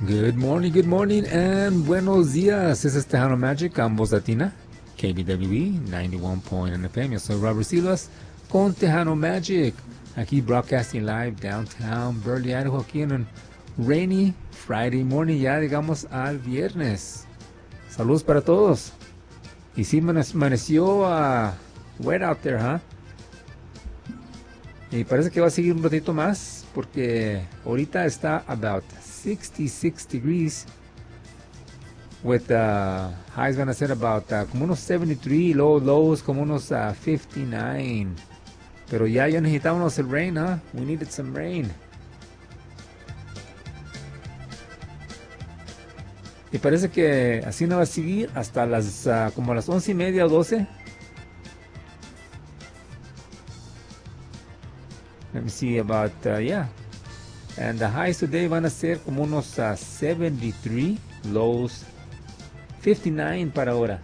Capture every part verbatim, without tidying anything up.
Good morning, good morning, and buenos días. This is Tejano Magic on Voz Latina, K B W E ninety-one point nine F M. Yo soy Robert Silvas con Tejano Magic. Aquí broadcasting live downtown Burley, Idaho, aquí en un rainy Friday morning, ya digamos al viernes. Saludos para todos. Y sí, amaneció uh, wet out there, huh? Y parece que va a seguir un ratito más porque ahorita está about sixty-six degrees with uh, highs van a ser about uh, como unos seventy-three, low lows como unos uh, fifty-nine. Pero ya ya necesitábamos el rain, huh? We needed some rain. Y parece que así no va a seguir hasta las uh, como las once y media o doce. Let me see about, uh, yeah. And the highs today van a ser como unos uh, seventy-three, lows fifty-nine para ahora.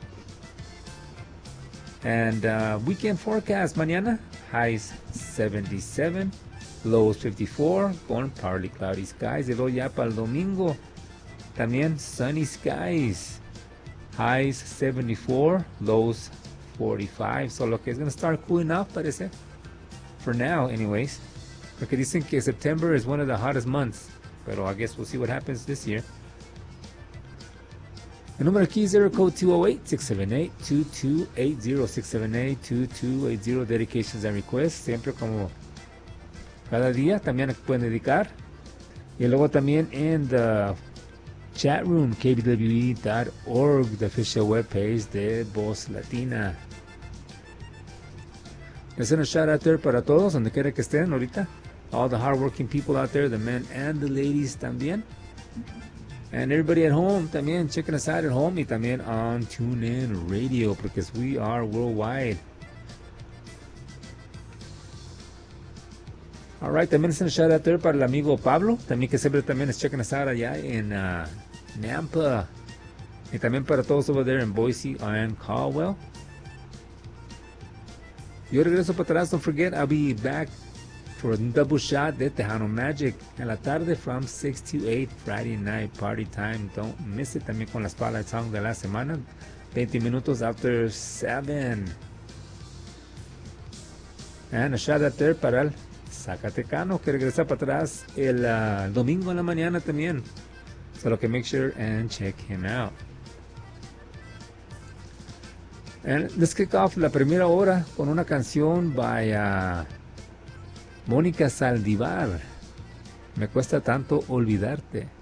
And uh, weekend forecast mañana, highs seventy-seven, lows fifty-four, con partly cloudy skies. Y luego ya para el domingo, también sunny skies, highs seventy-four, lows forty-five. So lo que es going to start cooling off parece. For now, anyways. Porque dicen que September is one of the hottest months. Pero I guess we'll see what happens this year. El número aquí es area code two oh eight, six seven eight, two two eight zero, six seven eight, two two eight zero. Dedications and requests. Siempre como cada día. También pueden dedicar. Y luego también en the chat room, k b w e dot org, the official webpage de Voz Latina. Les doy un shout out there para todos, donde quiera que estén ahorita. All the hardworking people out there, the men and the ladies también. And everybody at home también, checking us out at home y también on TuneIn Radio, because we are worldwide. Alright, también les doy un shout out there para el amigo Pablo, también que siempre también es checking us out allá en uh, Nampa. Y también para todos over there in Boise and Caldwell. Yo regreso para atrás. Don't forget, I'll be back for a double shot de Tejano Magic en la tarde from six to eight, Friday night party time. Don't miss it. También con la Spotlight Song de la semana, twenty minutos after seven. And a shout out there para el Zacatecano que regresa para atrás el uh, domingo en la mañana también. So que make sure and check him out. And let's kick off la primera hora con una canción by uh, Mónica Saldívar. Me cuesta tanto olvidarte.